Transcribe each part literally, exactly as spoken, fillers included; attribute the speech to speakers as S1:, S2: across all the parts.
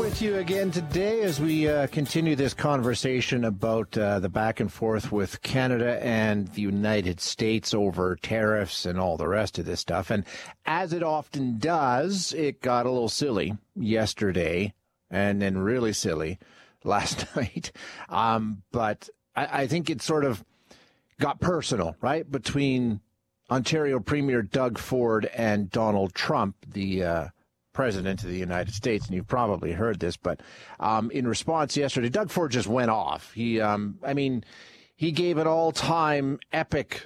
S1: with you again today as we uh, continue this conversation about uh, the back and forth with Canada and the United States over tariffs and all the rest of this stuff. And as it often does, it got a little silly yesterday and then really silly last night. Um, but I, I think it sort of got personal, right, between Ontario Premier Doug Ford and Donald Trump, the uh, President of the United States. And you've probably heard this, but um, in response yesterday, Doug Ford just went off. He, um, I mean, he gave an all-time epic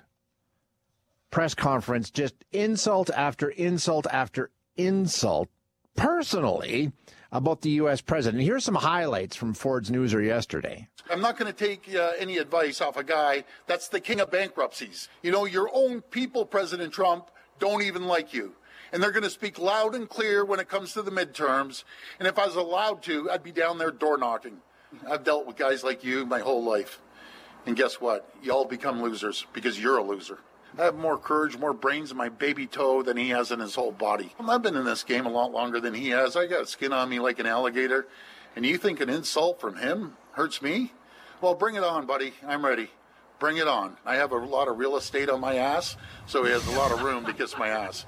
S1: press conference, just insult after insult after insult, personally, about the U S president. Here's some highlights from Ford's newser yesterday.
S2: I'm not going to take uh, any advice off a guy that's the king of bankruptcies. You know, your own people, President Trump, don't even like you. And they're going to speak loud and clear when it comes to the midterms. And if I was allowed to, I'd be down there door knocking. I've dealt with guys like you my whole life. And guess what? You all become losers because you're a loser. I have more courage, more brains in my baby toe than he has in his whole body. I've been in this game a lot longer than he has. I got skin on me like an alligator. And you think an insult from him hurts me? Well, bring it on, buddy. I'm ready. Bring it on. I have a lot of real estate on my ass, so he has a lot of room to kiss my ass.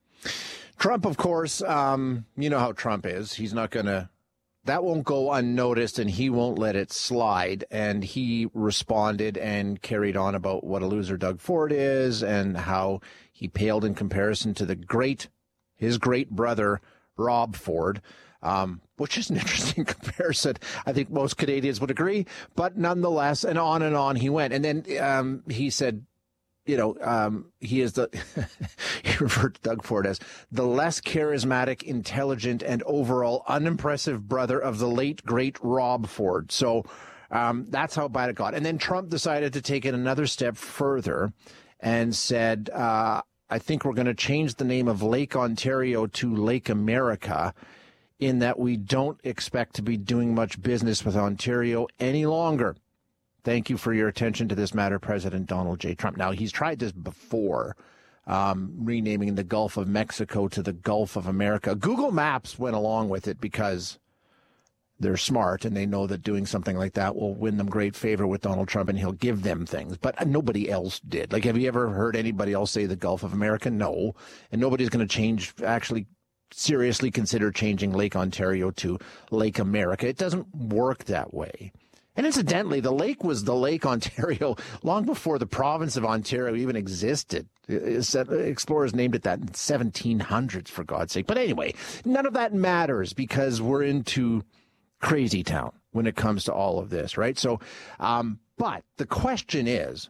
S1: Trump, of course, um, you know how Trump is. He's not going to, that won't go unnoticed, and he won't let it slide. And he responded and carried on about what a loser Doug Ford is and how he paled in comparison to the great, his great brother, Rob Ford, um, which is an interesting comparison. I think most Canadians would agree, but nonetheless, and on and on he went. And then um, he said, you know, um, he is the, he referred to Doug Ford as the less charismatic, intelligent, and overall unimpressive brother of the late, great Rob Ford. So um, that's how bad it got. And then Trump decided to take it another step further and said, uh, I think we're going to change the name of Lake Ontario to Lake America, in that we don't expect to be doing much business with Ontario any longer. Thank you for your attention to this matter, President Donald J. Trump. Now, he's tried this before, um, renaming the Gulf of Mexico to the Gulf of America. Google Maps went along with it because they're smart and they know that doing something like that will win them great favor with Donald Trump and he'll give them things. But nobody else did. Like, have you ever heard anybody else say the Gulf of America? No. And nobody's going to change, actually seriously consider changing Lake Ontario to Lake America. It doesn't work that way. And incidentally, the lake was the Lake Ontario long before the province of Ontario even existed. Explorers named it that in seventeen hundreds, for God's sake. But anyway, none of that matters because we're into crazy town when it comes to all of this, right? So, um, but the question is,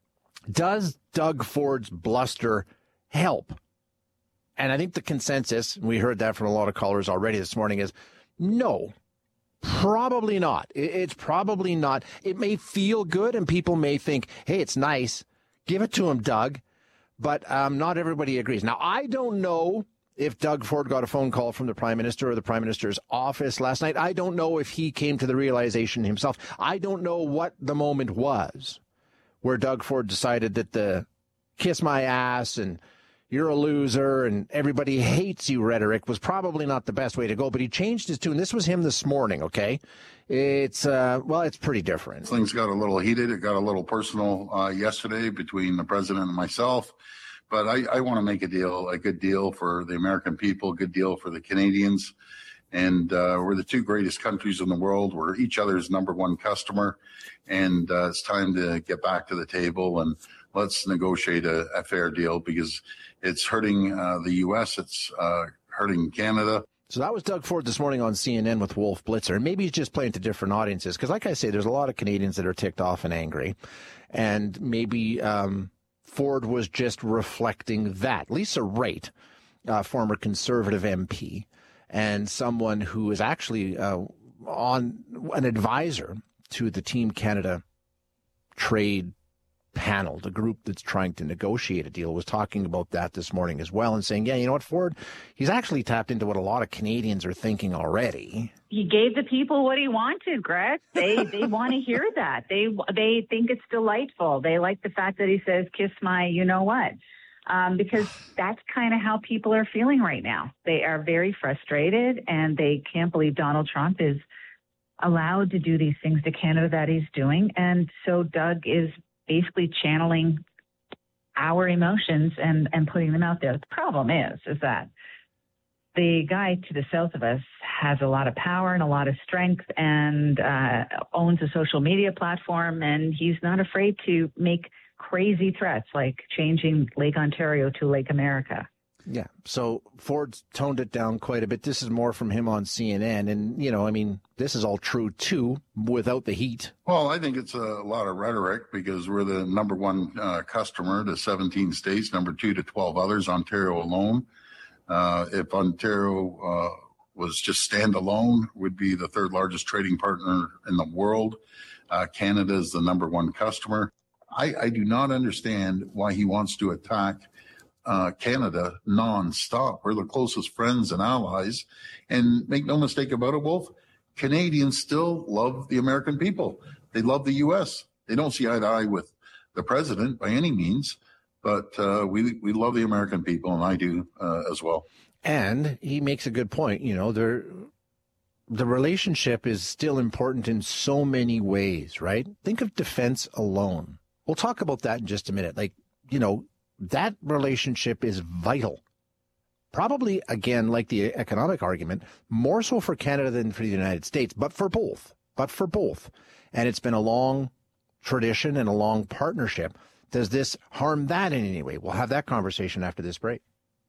S1: does Doug Ford's bluster help? And I think the consensus, and we heard that from a lot of callers already this morning, is no. Probably not. It's probably not. It may feel good and people may think, hey, it's nice. Give it to him, Doug. But um, not everybody agrees. Now, I don't know if Doug Ford got a phone call from the Prime Minister or the Prime Minister's office last night. I don't know if he came to the realization himself. I don't know what the moment was where Doug Ford decided that the kiss my ass and you're a loser and everybody hates you rhetoric was probably not the best way to go, but he changed his tune. This was him this morning, okay? It's, uh, well, it's pretty different.
S2: Things got a little heated. It got a little personal uh, yesterday between the president and myself. But I, I want to make a deal, a good deal for the American people, a good deal for the Canadians. And uh, we're the two greatest countries in the world. We're each other's number one customer. And uh, it's time to get back to the table and let's negotiate a, a fair deal because it's hurting uh, the U S. It's uh, hurting Canada.
S1: So that was Doug Ford this morning on C N N with Wolf Blitzer. And maybe he's just playing to different audiences because, like I say, there's a lot of Canadians that are ticked off and angry. And maybe um, Ford was just reflecting that. Lisa Raitt, uh, former Conservative M P, and someone who is actually uh, on an advisor to the Team Canada trade panel, the group that's trying to negotiate a deal, was talking about that this morning as well and saying, yeah, you know what, Ford, he's actually tapped into what a lot of Canadians are thinking already.
S3: He gave the people what he wanted, Greg. They they want to hear that. They they think it's delightful. They like the fact that he says, kiss my you know what. um, because that's kind of how people are feeling right now. They are very frustrated, and they can't believe Donald Trump is allowed to do these things to Canada that he's doing. And so Doug is basically channeling our emotions and, and putting them out there. The problem is, is that the guy to the south of us has a lot of power and a lot of strength and uh, owns a social media platform, and he's not afraid to make crazy threats like changing Lake Ontario to Lake America.
S1: Yeah. So Ford's toned it down quite a bit. This is more from him on C N N. And, you know, I mean, this is all true, too, without the heat.
S2: Well, I think it's a lot of rhetoric because we're the number one uh, customer to seventeen states, number two to twelve others, Ontario alone. Uh, if Ontario uh, was just standalone, would be the third largest trading partner in the world. Uh, Canada is the number one customer. I, I do not understand why he wants to attack Uh, Canada nonstop. We're the closest friends and allies. And make no mistake about it, Wolf, Canadians still love the American people. They love the U S. They don't see eye to eye with the president by any means, but uh, we we love the American people, and I do uh, as well.
S1: And he makes a good point. You know, there, the relationship is still important in so many ways, right? Think of defense alone. We'll talk about that in just a minute. Like, you know, that relationship is vital. Probably, again, like the economic argument, more so for Canada than for the United States, but for both. But for both. And it's been a long tradition and a long partnership. Does this harm that in any way? We'll have that conversation after this break.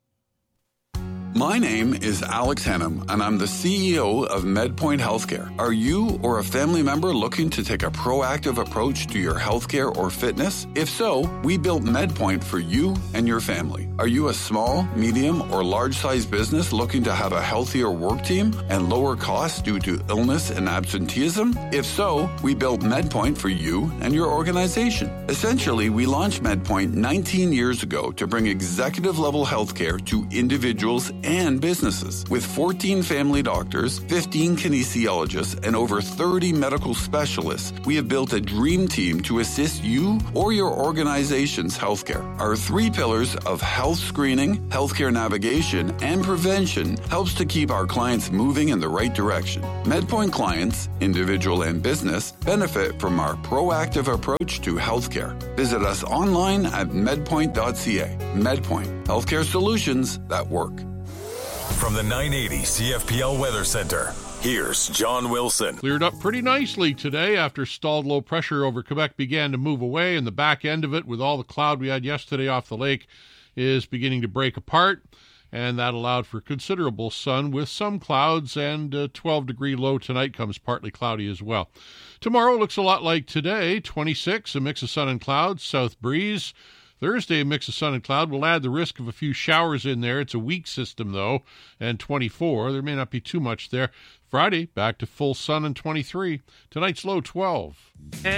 S4: My name is Alex Hannum, and I'm the C E O of MedPoint Healthcare. Are you or a family member looking to take a proactive approach to your healthcare or fitness? If so, we built MedPoint for you and your family. Are you a small, medium, or large-sized business looking to have a healthier work team and lower costs due to illness and absenteeism? If so, we built MedPoint for you and your organization. Essentially, we launched MedPoint nineteen years ago to bring executive-level healthcare to individuals and businesses. With fourteen family doctors, fifteen kinesiologists, and over thirty medical specialists, we have built a dream team to assist you or your organization's healthcare. Our three pillars of health screening, healthcare navigation, and prevention helps to keep our clients moving in the right direction. MedPoint clients, individual and business, benefit from our proactive approach to healthcare. Visit us online at medpoint dot c a. MedPoint, healthcare solutions that work.
S5: From the nine eighty C F P L Weather Center, here's John Wilson.
S6: Cleared up pretty nicely today after stalled low pressure over Quebec began to move away, and the back end of it, with all the cloud we had yesterday off the lake, is beginning to break apart, and that allowed for considerable sun with some clouds, and a twelve-degree low tonight comes partly cloudy as well. Tomorrow looks a lot like today, twenty-six, a mix of sun and clouds, south breeze. Thursday, a mix of sun and cloud. We'll add the risk of a few showers in there. It's a weak system, though, and twenty-four. There may not be too much there. Friday, back to full sun and twenty-three. Tonight's low, twelve.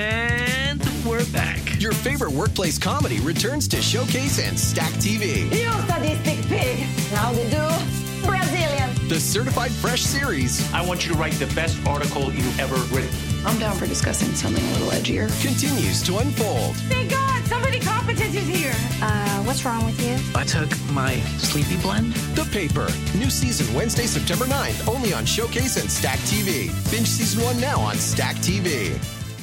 S7: And we're back.
S8: Your favorite workplace comedy returns to Showcase and Stack T V.
S9: You sadistic pig. How they do? Brazilian.
S8: The Certified Fresh series.
S7: I want you to write the best article you've ever written.
S10: I'm down for discussing something a little edgier.
S8: Continues to unfold.
S9: Thank God, somebody competent is here.
S10: Uh, what's wrong with you?
S7: I took my sleepy blend.
S8: The Paper. New season Wednesday, September ninth, only on Showcase and Stack T V. Binge season one now on Stack T V.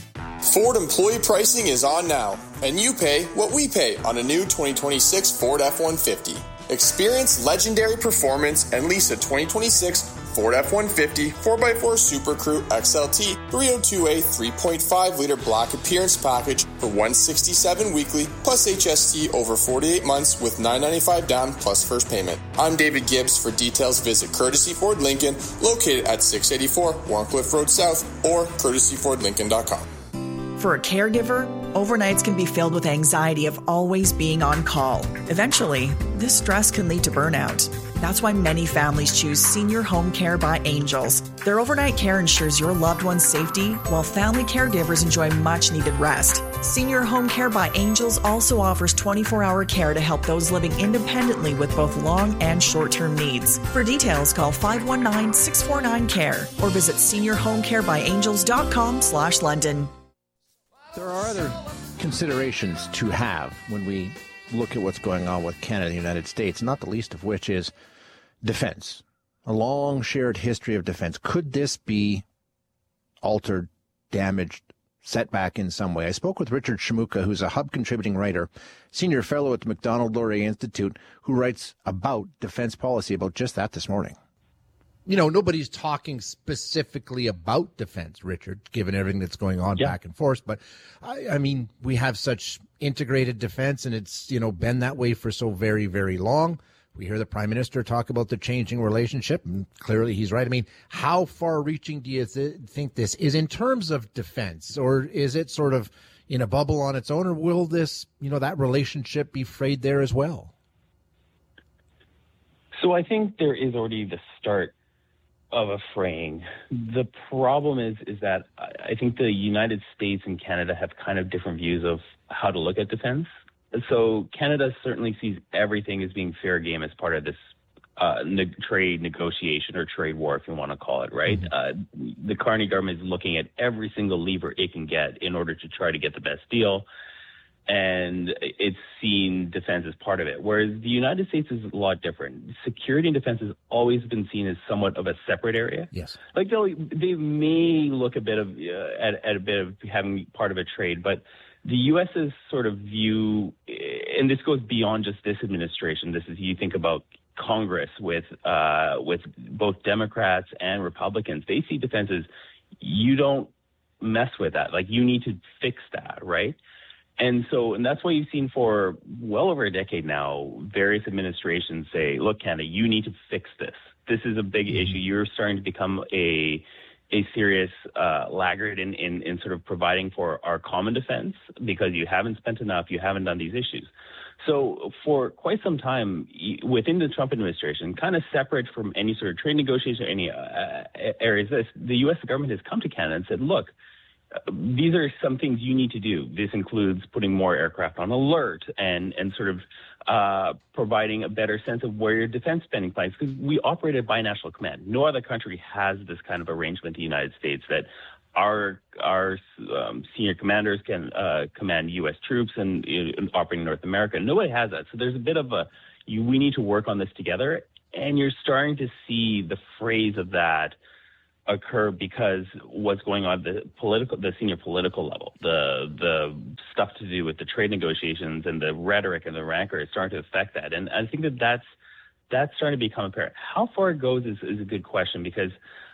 S11: Ford employee pricing is on now, and you pay what we pay on a new twenty twenty-six Ford F one fifty. Experience legendary performance and lease a twenty twenty-six Ford F one fifty four by four Super Crew X L T three oh two A three point five liter black appearance package for one hundred sixty-seven dollars weekly plus H S T over forty-eight months with nine hundred ninety-five dollars down plus first payment. I'm David Gibbs. For details, visit Courtesy Ford Lincoln, located at six eighty-four Warncliffe Road South, or courtesy ford lincoln dot com.
S12: For a caregiver, overnights can be filled with anxiety of always being on call. Eventually, this stress can lead to burnout. That's why many families choose Senior Home Care by Angels. Their overnight care ensures your loved one's safety, while family caregivers enjoy much-needed rest. Senior Home Care by Angels also offers twenty-four hour care to help those living independently with both long and short-term needs. For details, call five one nine, six four nine, C A R E or visit senior home care by angels dot com slash London.
S1: There are other considerations to have when we look at what's going on with Canada and the United States, not the least of which is defense, a long shared history of defense. Could this be altered, damaged, set back in some way? I spoke with Richard Shamuka, who's a Hub contributing writer, senior fellow at the Macdonald-Laurier Institute, who writes about defense policy, about just that this morning.
S13: You know, nobody's talking specifically about defense, Richard, given everything that's going on yeah. back and forth. But, I, I mean, we have such integrated defense, and it's, you know, been that way for so very, very long. We hear the Prime Minister talk about the changing relationship, and clearly he's right. I mean, how far-reaching do you th- think this is in terms of defense? Or is it sort of in a bubble on its own, or will this, you know, that relationship be frayed there as well?
S14: So I think there is already the start of a fraying. The problem is is that I think the United States and Canada have kind of different views of how to look at defense. So Canada certainly sees everything as being fair game as part of this uh, ne- trade negotiation or trade war, if you want to call it, right? Mm-hmm. Uh, the Carney government is looking at every single lever it can get in order to try to get the best deal. And it's seen defense as part of it. Whereas the United States is a lot different. Security and defense has always been seen as somewhat of a separate area.
S13: Yes.
S14: Like they'll, they may look a bit of uh, at, at a bit of having part of a trade, but the US's sort of view, and this goes beyond just this administration. This is, you think about Congress with uh, with both Democrats and Republicans. They see defense as, you don't mess with that. Like, you need to fix that, right? And so, and that's why you've seen for well over a decade now, various administrations say, look, Canada, you need to fix this. This is a big mm-hmm. issue. You're starting to become a a serious uh, laggard in, in, in sort of providing for our common defense because you haven't spent enough, you haven't done these issues. So for quite some time within the Trump administration, kind of separate from any sort of trade negotiation or any uh, areas, this, the U S government has come to Canada and said, look, these are some things you need to do. This includes putting more aircraft on alert and, and sort of uh, providing a better sense of where your defense spending lies, because we operate a binational command. No other country has this kind of arrangement in the United States that our our um, senior commanders can uh, command U S troops and, and operate in North America. Nobody has that. So there's a bit of a, you, we need to work on this together. And you're starting to see the phrase of that occur because what's going on at the political, the senior political level, the the stuff to do with the trade negotiations and the rhetoric and the rancor is starting to affect that. And I think that that's, that's starting to become apparent. How far it goes is, is a good question, because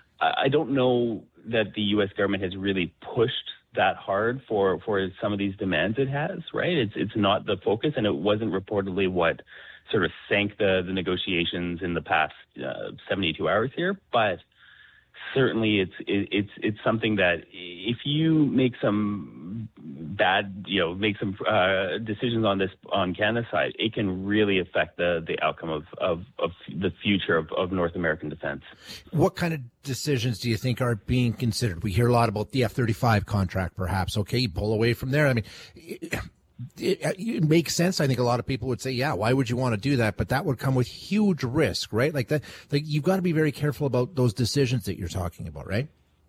S14: I don't know that the U S government has really pushed that hard for, for some of these demands it has, right? It's it's not the focus, and it wasn't reportedly what sort of sank the, the negotiations in the past uh, seventy-two hours here, but certainly it's it, it's it's something that if you make some bad, you know, make some uh, decisions on this on Canada's side, it can really affect the, the outcome of, of, of the future of, of North American defense.
S13: What kind of decisions do you think are being considered? We hear a lot about the F thirty-five contract, perhaps. Okay, you pull away from there. I mean, it, it, it makes sense. I think a lot of people would say, yeah, why would you want to do that? But that would come with huge risk, right? Like that, like you've got to be very careful about those decisions that you're talking about, right?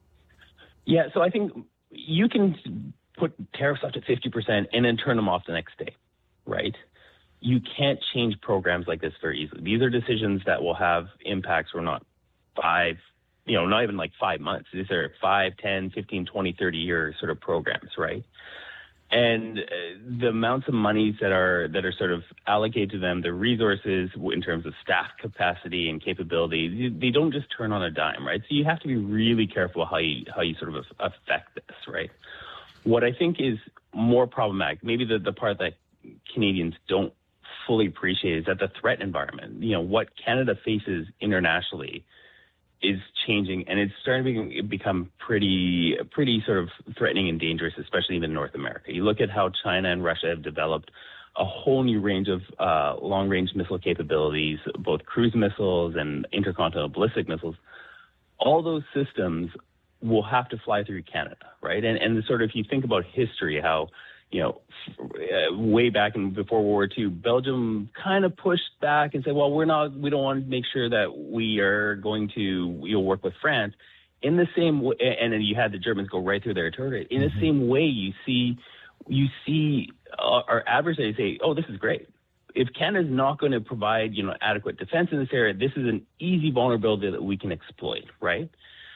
S14: Yeah, so I think you can put tariffs up to fifty percent and then turn them off the next day, right? You can't change programs like this very easily. These are decisions that will have impacts for not five, you know, not even like five months. These are five, ten, fifteen, twenty, thirty year sort of programs, right? And uh, the amounts of monies that are that are sort of allocated to them, the resources in terms of staff capacity and capability, they don't just turn on a dime, right? So you have to be really careful how you how you sort of affect this, right? What I think is more problematic, maybe the, the part that Canadians don't fully appreciate, is that the threat environment, you know, what Canada faces internationally is changing, and it's starting to become pretty, pretty sort of threatening and dangerous, especially even in North America. You look at how China and Russia have developed a whole new range of uh, long-range missile capabilities, both cruise missiles and intercontinental ballistic missiles. All those systems will have to fly through Canada, right? And and sort of, if you think about history, how, you know, uh, way back in before World War Two, Belgium kind of pushed back and said, well, we're not, we don't want to make sure that we are going to, you know, work with France. In the same way, and then you had the Germans go right through their territory. In the same way, you see, you see our adversaries say, oh, this is great. if Canada's not going to provide, you know, adequate defense in this area, this is an easy vulnerability that we can exploit, right?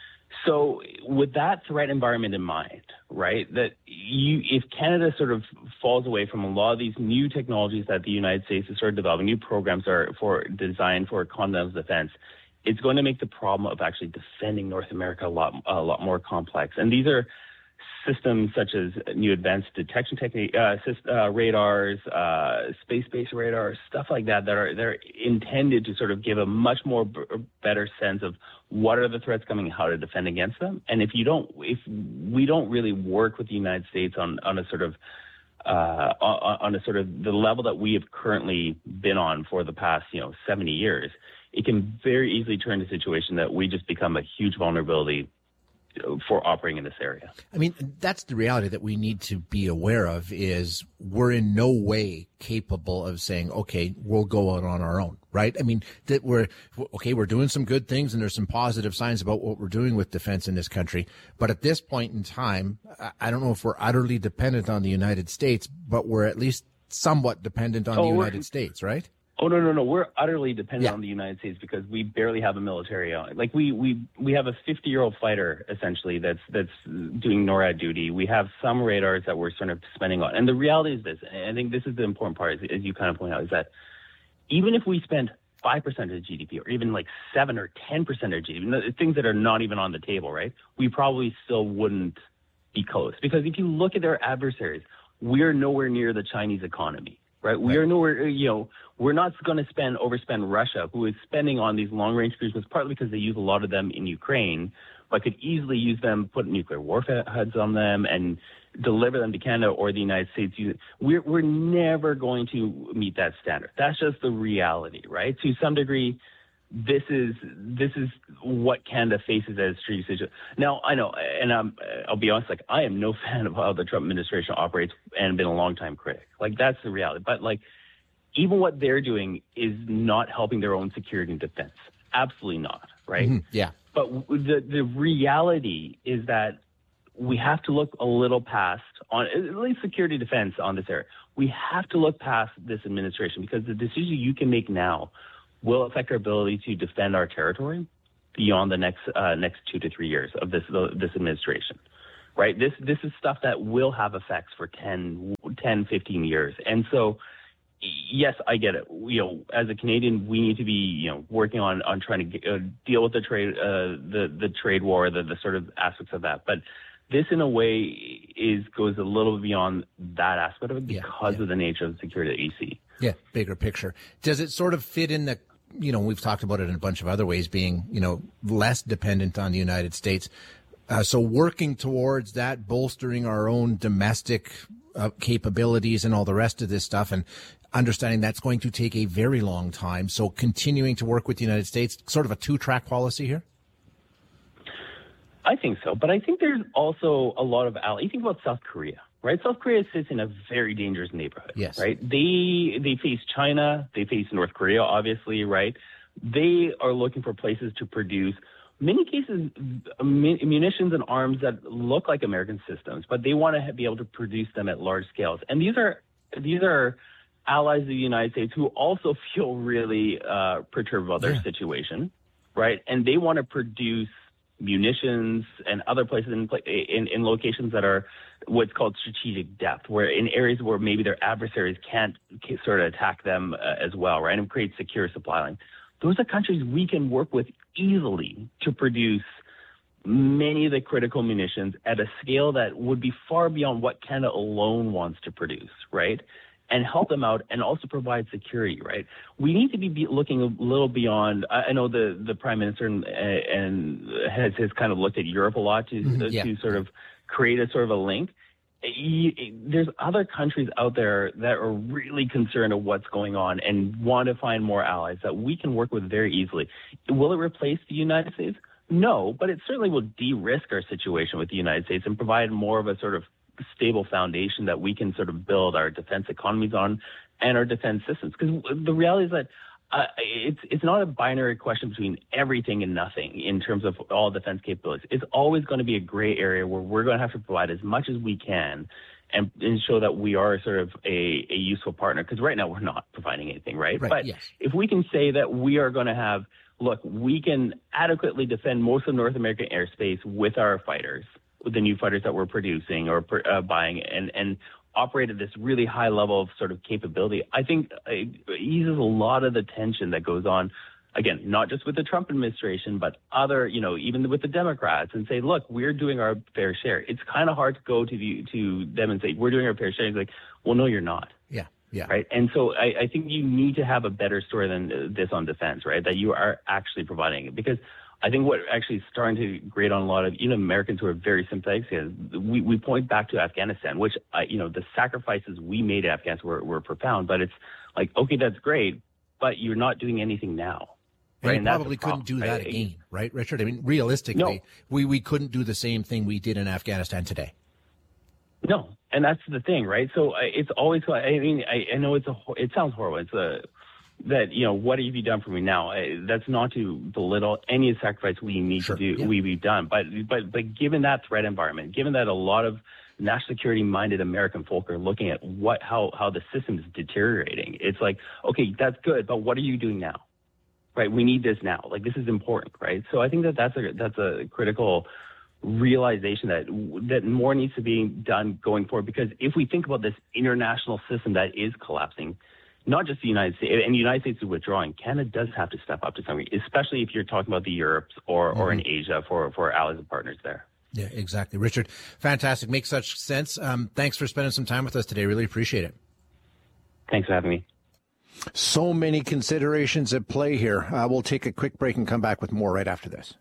S14: So with that threat environment in mind, right, that you, if Canada sort of falls away from a lot of these new technologies that the United States is sort of developing, new programs are for designed for continental defense, it's going to make the problem of actually defending North America a lot, a lot more complex. And these are systems such as new advanced detection technique, uh, uh, radars, uh, space-based radars, stuff like that, that are they're intended to sort of give a much more b- better sense of what are the threats coming and how to defend against them. And if you don't, if we don't really work with the United States on, on a sort of uh, on, on a sort of the level that we have currently been on for the past, you know, seventy years, it can very easily turn to a situation that we just become a huge vulnerability for operating in this area.
S13: I mean, that's the reality that we need to be aware of is we're in no way capable of saying, okay, we'll go out on our own, right? I mean, that we're, okay, we're doing some good things and there's some positive signs about what we're doing with defense in this country. But at this point in time, I don't know if we're utterly dependent on the United States, but we're at least somewhat dependent on oh, the United States, right?
S14: Oh, no, no, no. We're utterly dependent
S13: yeah.
S14: on the United States because we barely have a military on it. Like we, we, we have a fifty-year-old fighter, essentially, that's that's doing NORAD duty. We have some radars that we're sort of spending on. And the reality is this, and I think this is the important part, as, as you kind of point out, is that even if we spend five percent of G D P or even like seven or ten percent of G D P, things that are not even on the table, right, we probably still wouldn't be close. Because if you look at their adversaries, we're nowhere near the Chinese economy. Right. We are nowhere, you know, we're not going to spend, overspend Russia, who is spending on these long range cruisers, partly because they use a lot of them in Ukraine, but could easily use them, put nuclear warheads on them and deliver them to Canada or the United States. We're, we're never going to meet that standard. That's just the reality, right? To some degree, this is this is what Canada faces as a strategic situation. Now, I know, and I'm, I'll be honest, like, I am no fan of how the Trump administration operates and been a long-time critic. Like, that's the reality. But, like, even what they're doing is not helping their own security and defense. Absolutely not, right?
S13: Mm-hmm. Yeah.
S14: But the the reality is that we have to look a little past, on at least security defense on this area. We have to look past this administration because the decision you can make now will affect our ability to defend our territory beyond the next uh, next two to three years of this uh, this administration, right? This this is stuff that will have effects for ten, fifteen years. And so, yes, I get it. You know, as a Canadian, we need to be, you know, working on, on trying to get, uh, deal with the trade uh, the the trade war, the, the sort of aspects of that. But this, in a way, is goes a little beyond that aspect of it because yeah, yeah. of the nature of the security that you see.
S13: Yeah, bigger picture. Does it sort of fit in the, you know, we've talked about it in a bunch of other ways, being, you know, less dependent on the United States. Uh, so working towards that, bolstering our own domestic uh, capabilities and all the rest of this stuff, and understanding that's going to take a very long time. So continuing to work with the United States, sort of a two-track policy here?
S14: I think so. But I think there's also a lot of allies. You think about South Korea. Right, South Korea sits in a very dangerous neighborhood.
S13: Yes.
S14: Right, they they face China, they face North Korea, obviously. Right, they are looking for places to produce, in many cases, munitions and arms that look like American systems, but they want to be able to produce them at large scales. And these are these are allies of the United States who also feel really uh, perturbed about their yeah. situation, right? And they want to produce munitions and other places in, in in locations that are what's called strategic depth, where in areas where maybe their adversaries can't sort of attack them uh, as well, right, and create secure supply lines. Those are countries we can work with easily to produce many of the critical munitions at a scale that would be far beyond what Canada alone wants to produce, right, and help them out and also provide security, right? We need to be looking a little beyond. I know the, the Prime Minister and, and has, has kind of looked at Europe a lot to, mm-hmm, yeah. to sort of create a sort of a link. There's other countries out there that are really concerned of what's going on and want to find more allies that we can work with very easily. Will it replace the United States? No, but it certainly will de-risk our situation with the United States and provide more of a sort of stable foundation that we can sort of build our defense economies on and our defense systems. Because the reality is that uh, it's it's not a binary question between everything and nothing in terms of all defense capabilities. It's always going to be a gray area where we're going to have to provide as much as we can and, and show that we are sort of a, a useful partner. Because right now we're not providing anything, right?
S13: Right,
S14: but
S13: yes.
S14: if we can say that we are going to have, look, we can adequately defend most of North American airspace with our fighters, with the new fighters that we're producing or uh, buying, and, and operate at this really high level of sort of capability, I think it eases a lot of the tension that goes on. Again, not just with the Trump administration, but other, you know, even with the Democrats, and say, look, we're doing our fair share. It's kind of hard to go to the, to them and say, we're doing our fair share. It's like, well, no, you're not.
S13: Yeah, yeah.
S14: Right. And so I, I think you need to have a better story than this on defense, right? That you are actually providing it. Because I think what actually is starting to grate on a lot of, you know, Americans who are very sympathetic is we, we point back to Afghanistan, which, uh, you know, the sacrifices we made in Afghanistan were, were profound. But it's like, okay, that's great, but you're not doing anything now.
S13: And
S14: right,
S13: we probably couldn't do that again, right, Richard? I mean, realistically, no. we, we couldn't do the same thing we did in Afghanistan today.
S14: No, and that's the thing, right? So uh, it's always, I mean, I, I know it's a, it sounds horrible. It's a, that, you know, what have you done for me now? I, that's not to belittle any sacrifice we need
S13: sure,
S14: to do,
S13: yeah.
S14: we, we've done. But, but, but given that threat environment, given that a lot of national security minded American folk are looking at what, how, how the system is deteriorating, it's like, okay, that's good, but what are you doing now? Right, we need this now. Like, this is important, right? So I think that that's a that's a critical realization that that more needs to be done going forward. Because if we think about this international system that is collapsing, not just the United States, and the United States is withdrawing, Canada does have to step up to some degree, especially if you're talking about the Europes or mm-hmm. or in Asia for for allies and partners there.
S13: Yeah, exactly, Richard. Fantastic, makes such sense. Um, thanks for spending some time with us today. Really appreciate it.
S14: Thanks for having me.
S1: So many considerations at play here. Uh, we'll take a quick break and come back with more right after this.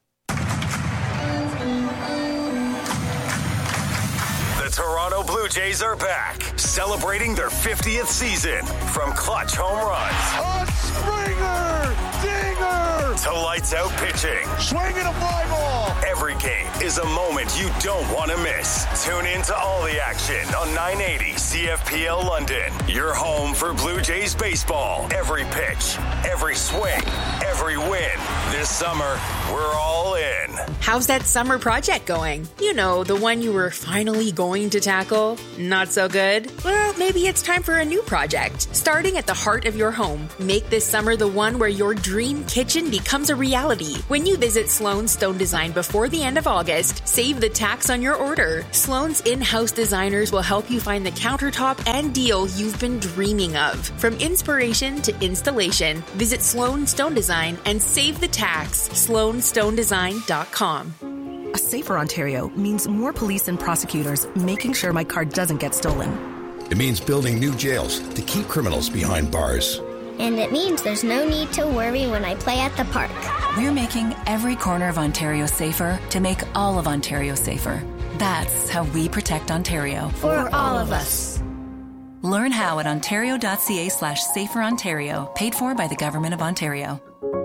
S5: The Toronto Blue Jays are back, celebrating their fiftieth season. From clutch home runs,
S15: a Springer, dinger,
S5: to lights out pitching,
S15: swinging a fly ball.
S5: Every game is a moment you don't want to miss. Tune in to all the action on nine eighty C F P L London. Your home for Blue Jays baseball. Every pitch, every swing, every win. This summer, we're all in.
S16: How's that summer project going? You know, the one you were finally going to tackle? Not so good? Well, maybe it's time for a new project. Starting at the heart of your home, make this summer the one where your dream kitchen becomes a reality. When you visit Sloan Stone Design before the end of August, save the tax on your order. Sloan's in-house designers will help you find the countertop and deal you've been dreaming of. From inspiration to installation, visit Sloan Stone Design and save the tax. sloan stone design dot com.
S17: A safer Ontario means more police and prosecutors making sure my car doesn't get stolen.
S18: It means building new jails to keep criminals behind bars.
S19: And it means there's no need to worry when I play at the park.
S20: We're making every corner of Ontario safer to make all of Ontario safer. That's how we protect Ontario.
S19: For, For all of us.
S20: Learn how at ontario.ca slash safer Ontario. Paid for by the Government of Ontario.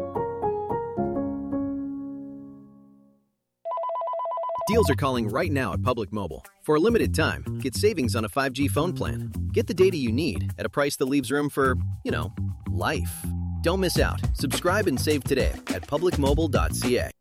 S21: Deals are calling right now at Public Mobile. For a limited time, get savings on a five G phone plan. Get the data you need at a price that leaves room for, you know, life. Don't miss out. Subscribe and save today at public mobile dot c a.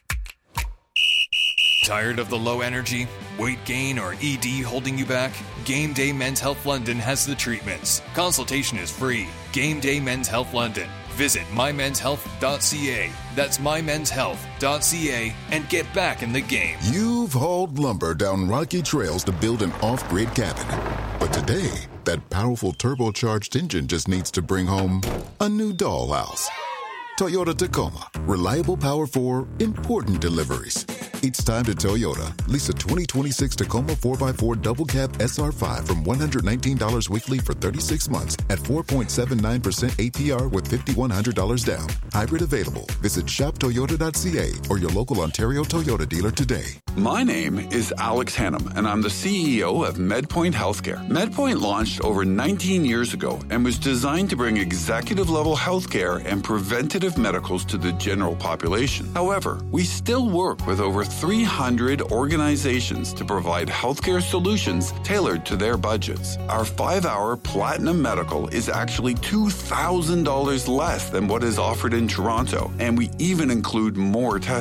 S22: Tired of the low energy, weight gain, or E D holding you back? Game Day Men's Health London has the treatments. Consultation is free. Game Day Men's Health London. Visit my mens health dot c a. That's my mens health dot c a and get back in the game.
S23: You've hauled lumber down rocky trails to build an off-grid cabin. But today, that powerful turbocharged engine just needs to bring home a new dollhouse. Toyota Tacoma. Reliable power for important deliveries. It's time to Toyota. Lease a twenty twenty-six Tacoma four by four Double Cab S R five from one hundred nineteen dollars weekly for thirty-six months at four point seven nine percent A P R with five thousand one hundred dollars down. Hybrid available. Visit shop toyota dot c a or your local Ontario Toyota dealer today.
S4: My name is Alex Hannum, and I'm the C E O of MedPoint Healthcare. MedPoint launched over nineteen years ago and was designed to bring executive-level healthcare and preventative medicals to the general population. However, we still work with over three hundred organizations to provide healthcare solutions tailored to their budgets. Our five-hour Platinum Medical is actually two thousand dollars less than what is offered in Toronto, and we even include more testing.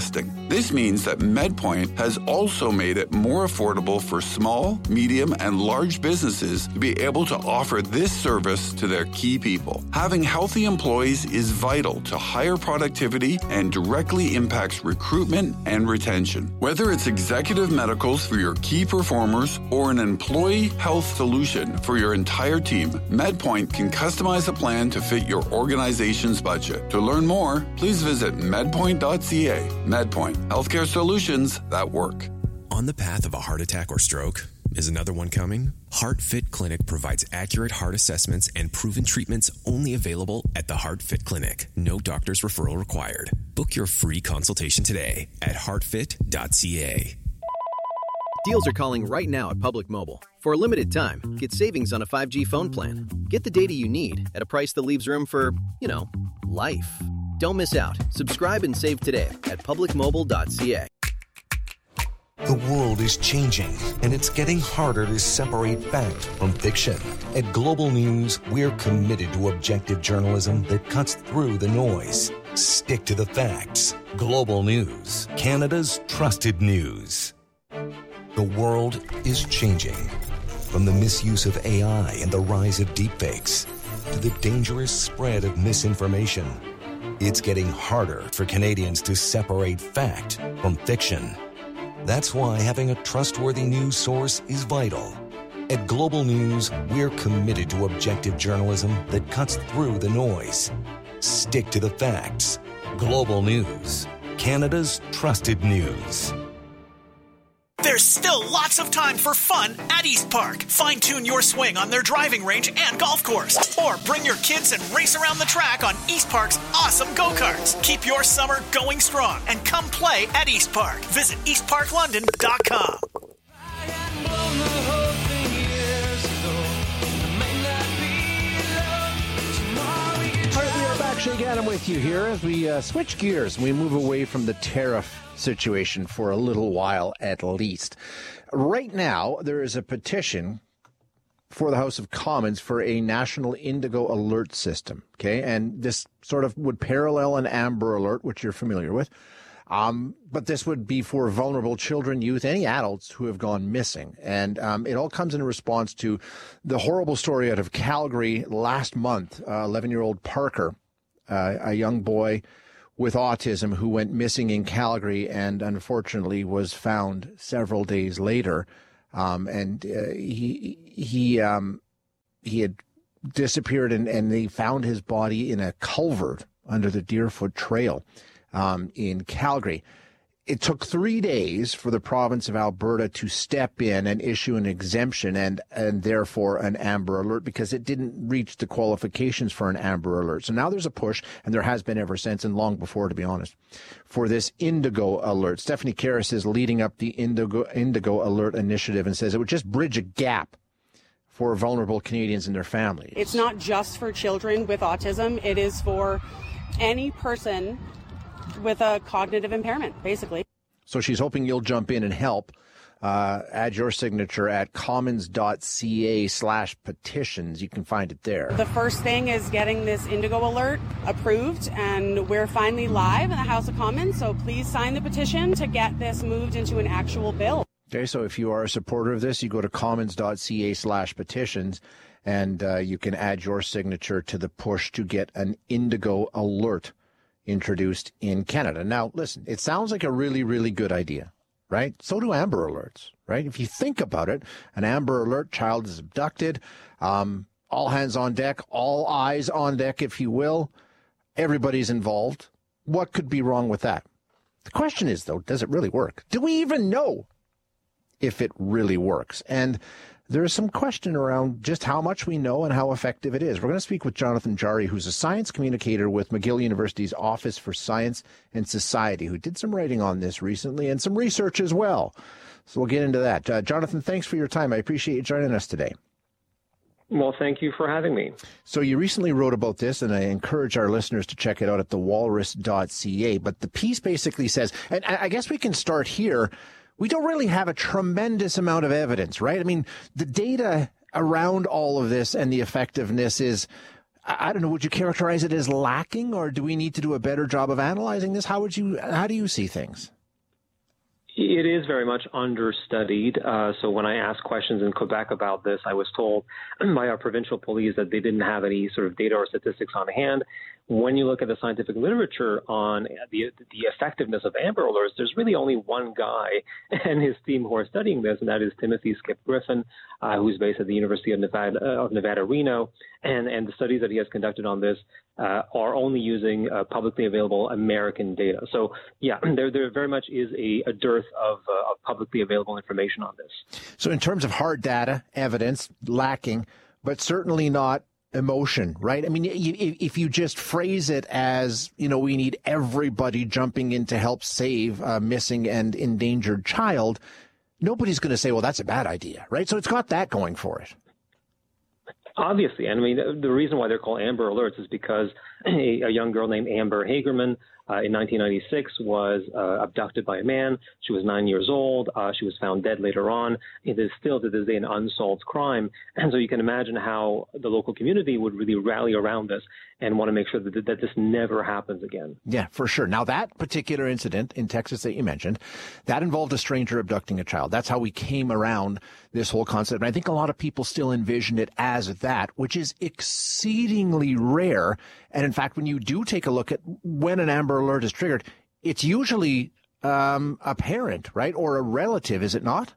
S4: This means that MedPoint has also made it more affordable for small, medium, and large businesses to be able to offer this service to their key people. Having healthy employees is vital to higher productivity and directly impacts recruitment and retention. Whether it's executive medicals for your key performers or an employee health solution for your entire team, MedPoint can customize a plan to fit your organization's budget. To learn more, please visit medpoint dot c a. MedPoint, healthcare solutions that work.
S2: On the path of a heart attack or stroke? Is another one coming? HeartFit Clinic provides accurate heart assessments and proven treatments only available at the HeartFit Clinic. No doctor's referral required. Book your free consultation today at heart fit dot c a.
S21: Deals are calling right now at Public Mobile. For a limited time, get savings on a five G phone plan. Get the data you need at a price that leaves room for, you know, life. Don't miss out. Subscribe and save today at public mobile dot c a.
S3: The world is changing, and it's getting harder to separate fact from fiction. At Global News, we're committed to objective journalism that cuts through the noise. Stick to the facts. Global News, Canada's trusted news. The world is changing. From the misuse of A I and the rise of deepfakes to the dangerous spread of misinformation, it's getting harder for Canadians to separate fact from fiction. That's why having a trustworthy news source is vital. At Global News, we're committed to objective journalism that cuts through the noise. Stick to the facts. Global News, Canada's trusted news.
S6: There's still lots of time for fun at East Park. Fine-tune your swing on their driving range and golf course. Or bring your kids and race around the track on East Park's awesome go-karts. Keep your summer going strong and come play at East Park. Visit east park london dot com.
S1: Shea Gaddam with you here as we uh, switch gears and we move away from the tariff situation for a little while at least. Right now, there is a petition for the House of Commons for a national indigo alert system, okay? And this sort of would parallel an Amber Alert, which you're familiar with. Um, but this would be for vulnerable children, youth, any adults who have gone missing. And um, it all comes in response to the horrible story out of Calgary last month. Uh, eleven-year-old Parker, uh, a young boy with autism who went missing in Calgary and unfortunately was found several days later. Um, and uh, he he um, he had disappeared, and, and they found his body in a culvert under the Deerfoot Trail um, in Calgary. It took three days for the province of Alberta to step in and issue an exemption and, and therefore an Amber Alert, because it didn't reach the qualifications for an Amber Alert. So now there's a push, and there has been ever since, and long before, to be honest, for this Indigo Alert. Stephanie Karras is leading up the Indigo, Indigo Alert initiative and says it would just bridge a gap for vulnerable Canadians and their families.
S24: It's not just for children with autism. It is for any person with a cognitive impairment, basically.
S1: So she's hoping you'll jump in and help. Uh, add your signature at commons.ca slash petitions. You can find it there.
S24: The first thing is getting this Indigo Alert approved, and we're finally live in the House of Commons, so please sign the petition to get this moved into an actual bill.
S1: Okay, so if you are a supporter of this, you go to commons.ca slash petitions, and uh, you can add your signature to the push to get an Indigo Alert introduced in Canada. Now, listen, it sounds like a really, really good idea, right? So do Amber Alerts, right? If you think about it, an Amber Alert, child is abducted, um, all hands on deck, all eyes on deck, if you will. Everybody's involved. What could be wrong with that? The question is, though, does it really work? Do we even know if it really works? And there's some question around just how much we know and how effective it is. We're going to speak with Jonathan Jarry, who's a science communicator with McGill University's Office for Science and Society, who did some writing on this recently and some research as well. So we'll get into that. Uh, Jonathan, thanks for your time. I appreciate you joining us today.
S25: Well, thank you for having me.
S1: So you recently wrote about this, and I encourage our listeners to check it out at the walrus dot c a. But the piece basically says, and I guess we can start here, we don't really have a tremendous amount of evidence, right? I mean, the data around all of this and the effectiveness is, I don't know, would you characterize it as lacking, or do we need to do a better job of analyzing this? How would you, how do you see things?
S25: It is very much understudied. Uh, so when I asked questions in Quebec about this, I was told by our provincial police that they didn't have any sort of data or statistics on hand. When you look at the scientific literature on the the effectiveness of Amber Alerts, there's really only one guy and his team who are studying this, and that is Timothy Skip Griffin, uh, who's based at the University of Nevada, uh, of Nevada, Reno. And, and the studies that he has conducted on this uh, are only using uh, publicly available American data. So, yeah, there, there very much is a, a dearth of, uh, of publicly available information on this.
S1: So in terms of hard data, evidence, lacking, but certainly not emotion, right? I mean, if you just phrase it as, you know, we need everybody jumping in to help save a missing and endangered child, nobody's going to say, well, that's a bad idea, right? So it's got that going for it.
S25: Obviously. And I mean, the reason why they're called Amber Alerts is because a, a young girl named Amber Hagerman uh, in nineteen ninety-six was uh, abducted by a man. She was nine years old. Uh, she was found dead later on. It is still to this day an unsolved crime. And so you can imagine how the local community would really rally around this and want to make sure that, that this never happens again.
S1: Yeah, for sure. Now, that particular incident in Texas that you mentioned, that involved a stranger abducting a child. That's how we came around this whole concept. And I think a lot of people still envision it as that, which is exceedingly rare. And in fact, when you do take a look at when an Amber Alert is triggered, it's usually um, a parent, right? Or a relative, is it not?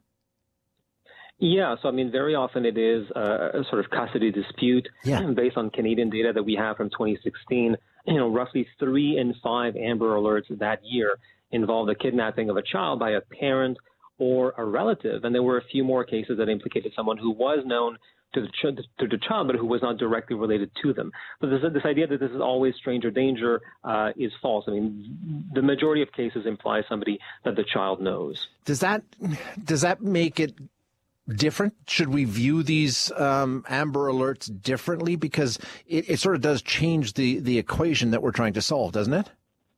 S25: Yeah, so I mean, very often it is a, a sort of custody dispute.
S1: Yeah.
S25: Based on Canadian data that we have from twenty sixteen. You know, roughly three in five Amber Alerts that year involved the kidnapping of a child by a parent or a relative. And there were a few more cases that implicated someone who was known to the, ch- to the child, but who was not directly related to them. But this, this idea that this is always stranger danger uh, is false. I mean, the majority of cases imply somebody that the child knows.
S1: Does that does that make it different? Should we view these um, Amber Alerts differently? Because it, it sort of does change the, the equation that we're trying to solve, doesn't it?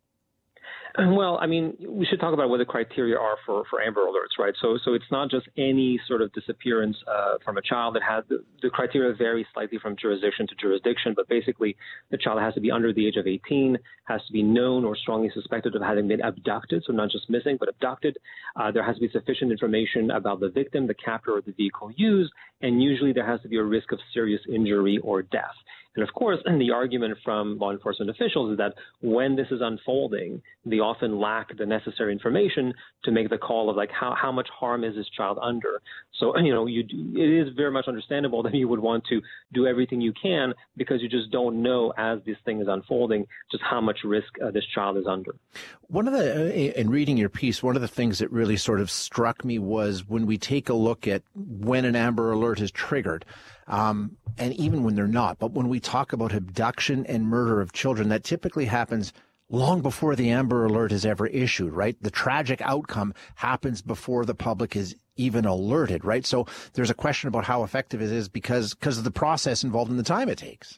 S25: Well, I mean, we should talk about what the criteria are for, for Amber Alerts, right? So so it's not just any sort of disappearance uh, from a child. It has the, the criteria vary slightly from jurisdiction to jurisdiction, but basically the child has to be under the age of eighteen, has to be known or strongly suspected of having been abducted, so not just missing, but abducted. Uh, there has to be sufficient information about the victim, the captor, or the vehicle used, and usually there has to be a risk of serious injury or death. And of course, the argument from law enforcement officials is that when this is unfolding, they often lack the necessary information to make the call of like how, how much harm is this child under. So, you know, you do, it is very much understandable that you would want to do everything you can because you just don't know as this thing is unfolding just how much risk uh, this child is under.
S1: One of the, in reading your piece, one of the things that really sort of struck me was when we take a look at when an Amber Alert is triggered, um, and even when they're not, but when we talk about abduction and murder of children, that typically happens long before the Amber Alert is ever issued, right? The tragic outcome happens before the public is even alerted, right? So there's a question about how effective it is because, because of the process involved in the time it takes.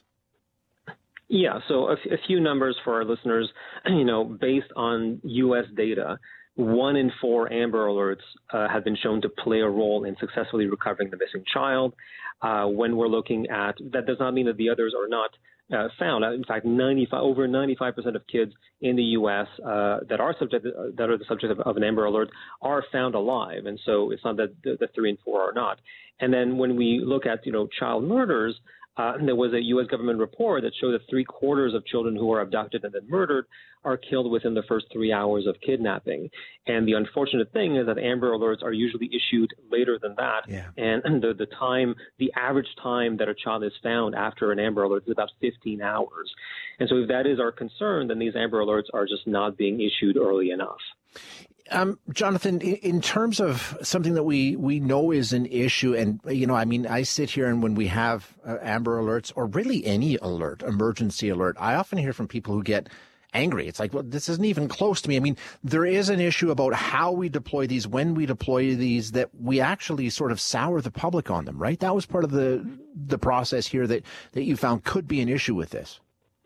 S25: Yeah, so a, f- a few numbers for our listeners, you know, based on U S data, one in four Amber Alerts uh, have been shown to play a role in successfully recovering the missing child. Uh, when we're looking at, that does not mean that the others are not uh, found. In fact, ninety-five, over ninety-five percent of kids in the U S uh, that are subject, uh, that are the subject of, of an Amber Alert are found alive. And so it's not that the, the three and four are not. And then when we look at, you know, child murders, Uh, and there was a U S government report that showed that three quarters of children who are abducted and then murdered are killed within the first three hours of kidnapping. And the unfortunate thing is that Amber Alerts are usually issued later than that.
S1: Yeah.
S25: And the, the time, the average time that a child is found after an Amber Alert is about fifteen hours. And so if that is our concern, then these Amber Alerts are just not being issued early enough.
S1: Um, Jonathan, in terms of something that we, we know is an issue, and, you know, I mean, I sit here and when we have uh, Amber Alerts or really any alert, emergency alert, I often hear from people who get angry. It's like, well, this isn't even close to me. I mean, there is an issue about how we deploy these, when we deploy these, that we actually sort of sour the public on them, right? That was part of the the process here that, that you found could be an issue with this.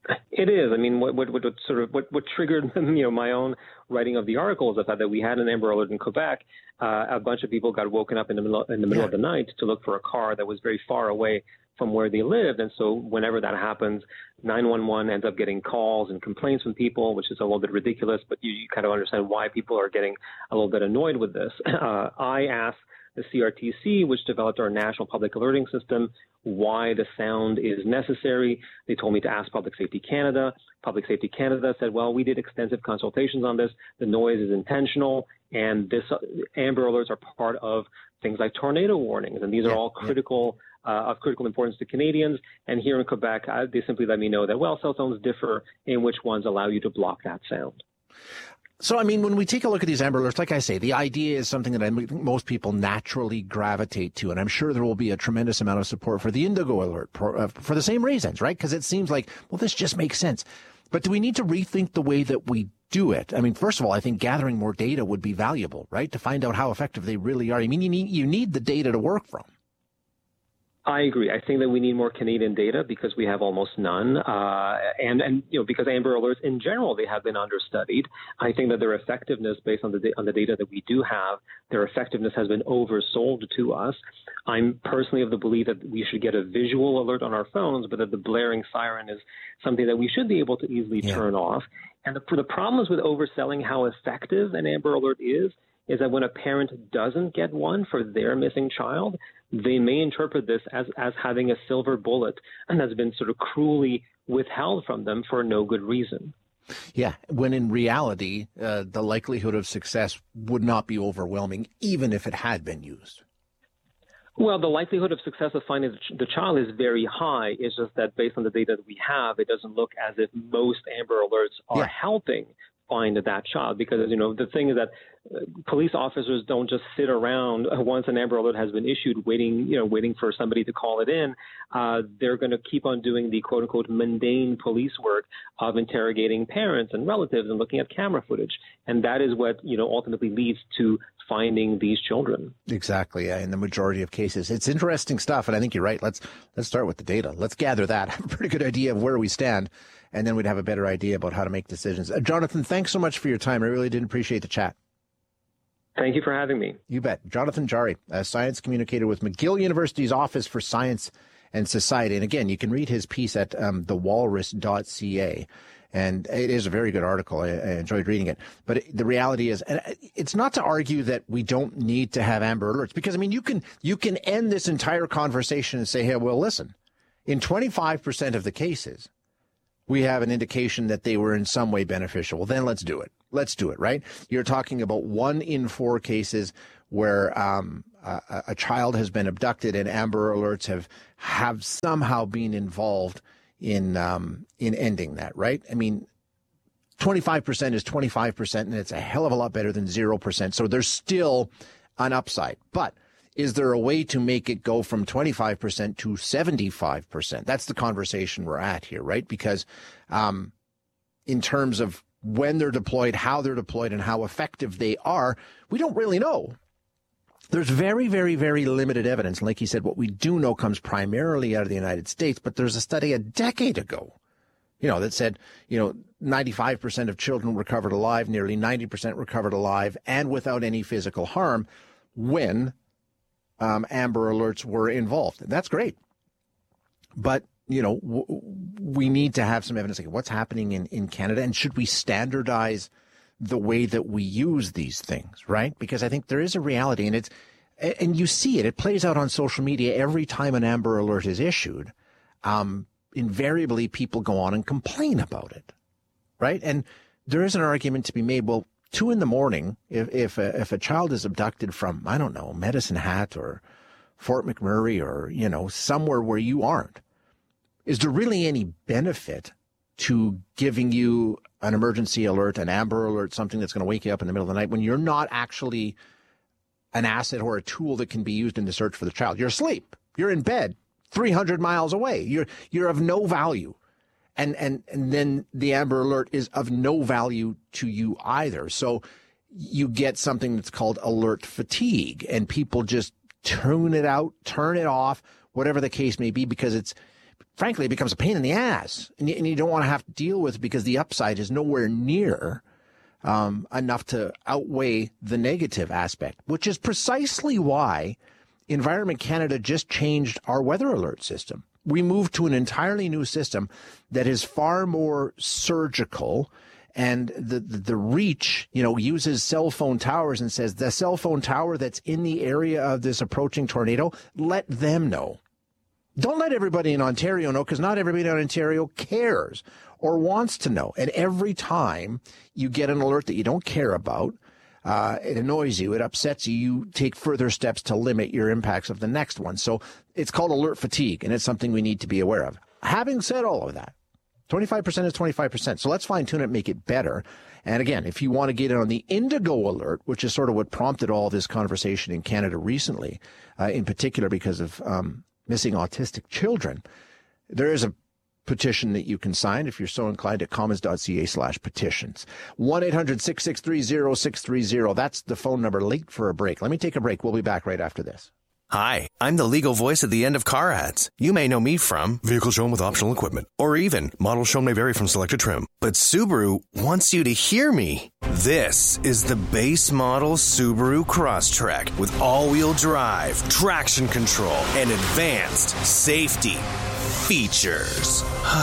S25: It is. I mean, what, what, what sort of what, what triggered you know my own writing of the article is the fact that we had an Amber Alert in Quebec. Uh, a bunch of people got woken up in the middle in the middle yeah. of the night to look for a car that was very far away from where they lived, and so whenever that happens, nine one one ends up getting calls and complaints from people, which is a little bit ridiculous. But you, you kind of understand why people are getting a little bit annoyed with this. Uh, I asked the C R T C, which developed our national public alerting system, why the sound is necessary. They told me to ask Public Safety Canada. Public Safety Canada said, well, we did extensive consultations on this. The noise is intentional, and this uh, Amber Alerts are part of things like tornado warnings, and these are yeah, all critical, yeah. uh, of critical importance to Canadians. And here in Quebec, uh, they simply let me know that, well, cell phones differ in which ones allow you to block that sound.
S1: So, I mean, when we take a look at these Amber Alerts, like I say, the idea is something that I think most people naturally gravitate to. And I'm sure there will be a tremendous amount of support for the Indigo Alert for, uh, for the same reasons, right? Because it seems like, well, this just makes sense. But do we need to rethink the way that we do it? I mean, first of all, I think gathering more data would be valuable, right? To find out how effective they really are. I mean, you need, you need the data to work from.
S25: I agree. I think that we need more Canadian data because we have almost none. Uh, and, and, you know, because Amber Alerts in general, they have been understudied. I think that their effectiveness based on the, on the data that we do have, their effectiveness has been oversold to us. I'm personally of the belief that we should get a visual alert on our phones, but that the blaring siren is something that we should be able to easily yeah. turn off. And the, the problems with overselling how effective an Amber Alert is, is that when a parent doesn't get one for their missing child, they may interpret this as, as having a silver bullet and has been sort of cruelly withheld from them for no good reason.
S1: Yeah, when in reality, uh, the likelihood of success would not be overwhelming, even if it had been used.
S25: Well, the likelihood of success of finding the child is very high. It's just that based on the data that we have, it doesn't look as if most Amber Alerts are yeah. helping find that child, because, you know, the thing is that uh, police officers don't just sit around uh, once an Amber Alert has been issued waiting, you know, waiting for somebody to call it in. Uh, they're going to keep on doing the quote unquote mundane police work of interrogating parents and relatives and looking at camera footage. And that is what, you know, ultimately leads to finding these children.
S1: Exactly. Yeah, in the majority of cases. It's interesting stuff. And I think you're right. Let's let's start with the data. Let's gather that. Have a pretty good idea of where we stand. And then we'd have a better idea about how to make decisions. Uh, Jonathan, thanks so much for your time. I really did appreciate the chat.
S25: Thank you for having me.
S1: You bet. Jonathan Jarry, a science communicator with McGill University's Office for Science and Society. And again, you can read his piece at um, the walrus dot c a. And it is a very good article. I, I enjoyed reading it. But it, the reality is, and it's not to argue that we don't need to have Amber Alerts, because, I mean, you can you can end this entire conversation and say, hey, well, listen, in twenty-five percent of the cases, we have an indication that they were in some way beneficial. Well, then let's do it. Let's do it, right? You're talking about one in four cases where um, a, a child has been abducted and Amber Alerts have have somehow been involved in um, in ending that, right? I mean, twenty-five percent is twenty-five percent, and it's a hell of a lot better than zero percent. So there's still an upside. But is there a way to make it go from twenty-five percent to seventy-five percent? That's the conversation we're at here, right? Because um, in terms of when they're deployed, how they're deployed, and how effective they are, we don't really know. There's very, very, very limited evidence. And like you said, what we do know comes primarily out of the United States. But there's a study a decade ago, you know, that said, you know, ninety-five percent of children recovered alive, nearly ninety percent recovered alive, and without any physical harm when um, Amber Alerts were involved. That's great. But, you know, w- we need to have some evidence. Like, what's happening in, in Canada? And should we standardize the way that we use these things, right? Because I think there is a reality, and it's, and you see it, it plays out on social media every time an Amber Alert is issued. Um, invariably, people go on and complain about it, right? And there is an argument to be made. Well, two in the morning, if if a, if a child is abducted from, I don't know, Medicine Hat or Fort McMurray or, you know, somewhere where you aren't, is there really any benefit to giving you an emergency alert, an Amber Alert, something that's going to wake you up in the middle of the night when you're not actually an asset or a tool that can be used in the search for the child? You're asleep. You're in bed three hundred miles away. You're you're of no value. And, and, and then the Amber Alert is of no value to you either. So you get something that's called alert fatigue, and people just tune it out, turn it off, whatever the case may be, because it's, frankly, it becomes a pain in the ass, and you, and you don't want to have to deal with it because the upside is nowhere near um, enough to outweigh the negative aspect, which is precisely why Environment Canada just changed our weather alert system. We moved to an entirely new system that is far more surgical, and the, the, the reach, you know, uses cell phone towers and says the cell phone tower that's in the area of this approaching tornado, let them know. Don't let everybody in Ontario know, because not everybody in Ontario cares or wants to know. And every time you get an alert that you don't care about, uh, it annoys you, it upsets you, you take further steps to limit your impacts of the next one. So it's called alert fatigue, and it's something we need to be aware of. Having said all of that, twenty-five percent is twenty-five percent. So let's fine-tune it, make it better. And again, if you want to get in on the Indigo alert, which is sort of what prompted all this conversation in Canada recently, uh, in particular because of um, missing autistic children, there is a petition that you can sign if you're so inclined at commons.ca slash petitions. one eight hundred six six three zero six three zero. That's the phone number. Late for a break. Let me take a break. We'll be back right after this.
S7: Hi, I'm the legal voice at the end of car ads. You may know me from vehicle shown with optional equipment, or even models shown may vary from selected trim. But Subaru wants you to hear me. This is the base model Subaru Crosstrek with all-wheel drive, traction control, and advanced safety features.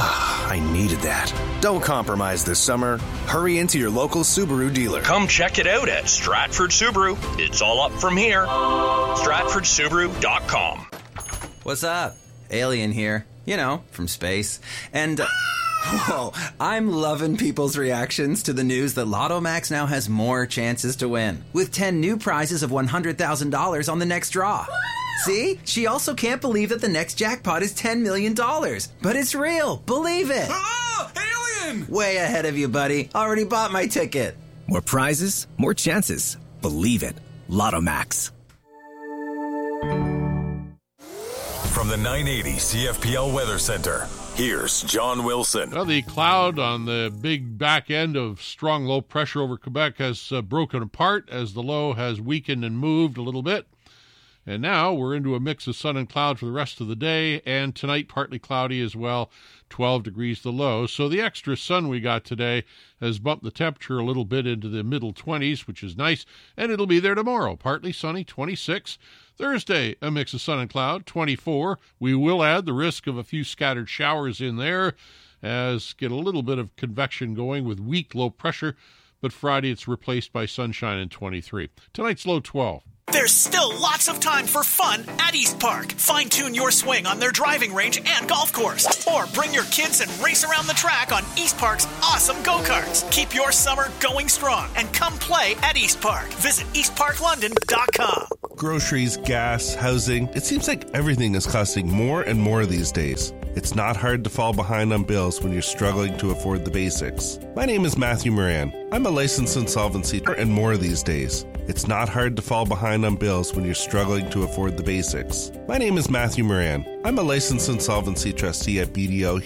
S7: I needed that. Don't compromise this summer. Hurry into your local Subaru dealer.
S8: Come check it out at Stratford Subaru. It's all up from here. Stratford Subaru dot com.
S9: What's up? Alien here. You know, from space. And, uh, whoa, I'm loving people's reactions to the news that Lotto Max now has more chances to win, with ten new prizes of one hundred thousand dollars on the next draw. See? She also can't believe that the next jackpot is ten million dollars. But it's real. Believe it.
S8: Ah! Alien!
S9: Way ahead of you, buddy. Already bought my ticket.
S10: More prizes, more chances. Believe it. Lotto Max.
S5: From the nine eighty C F P L Weather Center, here's John Wilson.
S11: Well, the cloud on the big back end of strong low pressure over Quebec has uh, broken apart as the low has weakened and moved a little bit. And now we're into a mix of sun and cloud for the rest of the day, and tonight partly cloudy as well, twelve degrees the low. So the extra sun we got today has bumped the temperature a little bit into the middle twenties, which is nice, and it'll be there tomorrow. Partly sunny, twenty-six. Thursday, a mix of sun and cloud, twenty-four. We will add the risk of a few scattered showers in there, as get a little bit of convection going with weak low pressure, but Friday it's replaced by sunshine and twenty-three. Tonight's low twelve.
S6: There's still lots of time for fun at East Park. Fine-tune your swing on their driving range and golf course. Or bring your kids and race around the track on East Park's awesome go-karts. Keep your summer going strong and come play at East Park. Visit east park london dot com.
S26: Groceries, gas, housing. It seems like everything is costing more and more these days. It's not hard to fall behind on bills when you're struggling to afford the basics. My name is Matthew Moran. I'm a licensed insolvency and more these days. It's not hard to fall behind on bills when you're struggling to afford the basics. My name is Matthew Moran. I'm a licensed insolvency trustee at B D O.